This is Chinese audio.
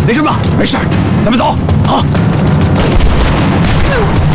没事吧？ 没事，咱们走。好。